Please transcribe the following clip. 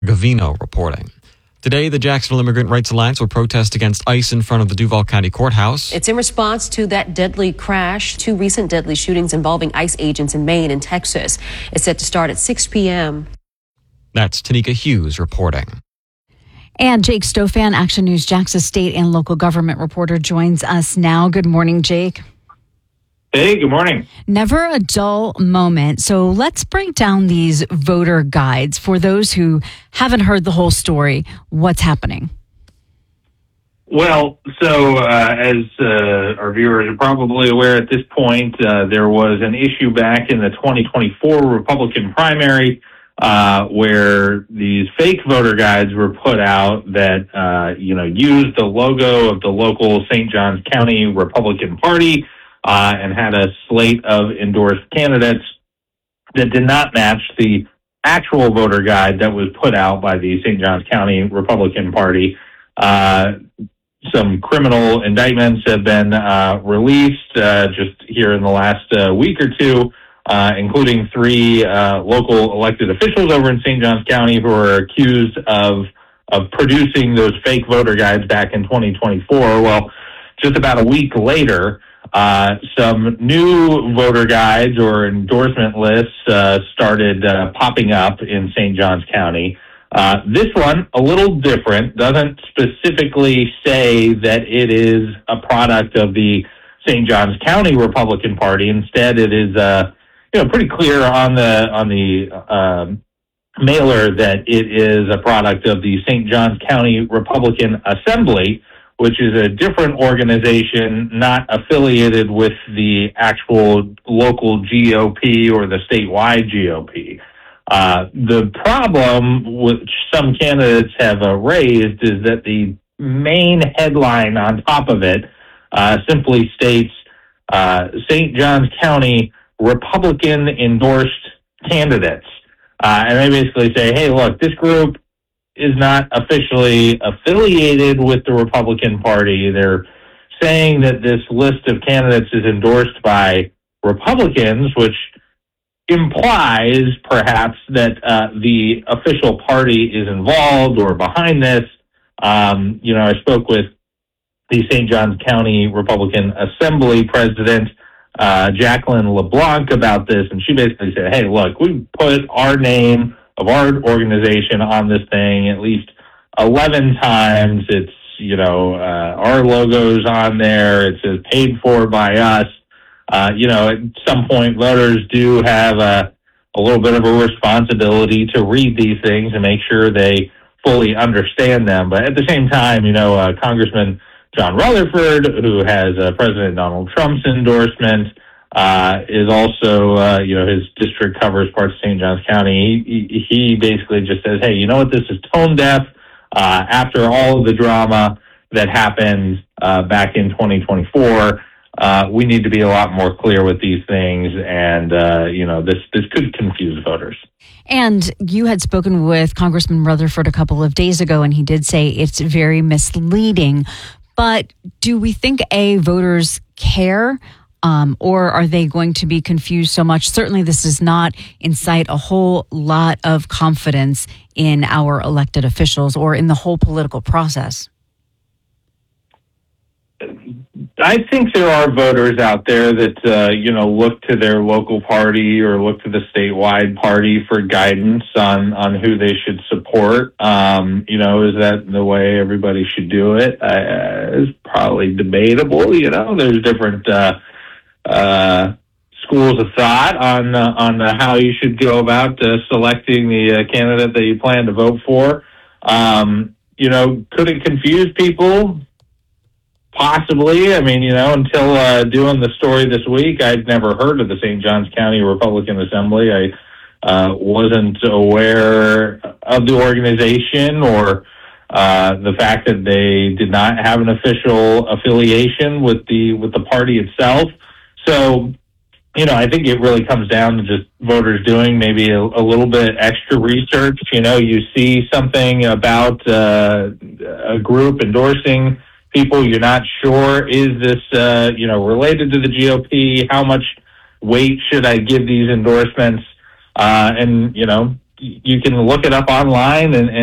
Gavino reporting. Today, the Jacksonville Immigrant Rights Alliance will protest against ICE in front of the Duval County Courthouse. It's in response to that deadly crash, 2 recent deadly shootings involving ICE agents in Maine and Texas. It's set to start at 6 p.m. That's Tanika Hughes reporting. And Jake Stofan, Action News Jax's state and local government reporter, joins us now. Good morning, Jake. Hey, good morning. Never a dull moment. So let's break down these voter guides for those who haven't heard the whole story. What's happening? Well, so as our viewers are probably aware at this point, there was an issue back in the 2024 Republican primary where these fake voter guides were put out that, used the logo of the local St. Johns County Republican Party and had a slate of endorsed candidates that did not match the actual voter guide that was put out by the St. Johns County Republican Party. Some criminal indictments have been released just here in the last week or two, including 3 local elected officials over in St. Johns County who are accused of producing those fake voter guides back in 2024. Well, just about a week later, some new voter guides or endorsement lists started popping up in St. Johns County. This one, a little different, doesn't specifically say that it is a product of the St. Johns County Republican Party. Instead, it is pretty clear on the mailer that it is a product of the St. Johns County Republican Assembly, which is a different organization not affiliated with the actual local GOP or the statewide GOP. The problem which some candidates have raised is that the main headline on top of it simply states St. Johns County Republican endorsed candidates. And they basically say, hey, look, this group is not officially affiliated with the Republican Party. They're saying that this list of candidates is endorsed by Republicans, which implies perhaps that the official party is involved or behind this. I spoke with the St. Johns County Republican Assembly President, Jacqueline LeBlanc, about this, and she basically said, hey, look, we put our name of our organization on this thing at least 11 times. It's, our logo's on there. It says paid for by us. At some point, voters do have a little bit of a responsibility to read these things and make sure they fully understand them. But at the same time, Congressman John Rutherford, who has President Donald Trump's endorsement, is also, his district covers parts of St. Johns County. He basically just says, hey, you know what, this is tone deaf. After all of the drama that happened back in 2024, we need to be a lot more clear with these things, and this could confuse voters. And you had spoken with Congressman Rutherford a couple of days ago, and he did say it's very misleading. But do we think voters care, or are they going to be confused so much? Certainly, this does not incite a whole lot of confidence in our elected officials or in the whole political process. I think there are voters out there that, look to their local party or look to the statewide party for guidance on who they should support. Is that the way everybody should do it? It's probably debatable. There's different schools of thought on how you should go about selecting the candidate that you plan to vote for. Could it confuse people? Possibly. Until doing the story this week, I'd never heard of the St. Johns County Republican Assembly. I wasn't aware of the organization or the fact that they did not have an official affiliation with the party itself. So, I think it really comes down to just voters doing maybe a little bit extra research. You see something about a group endorsing people, you're not sure, is this, related to the GOP? How much weight should I give these endorsements? And you can look it up online and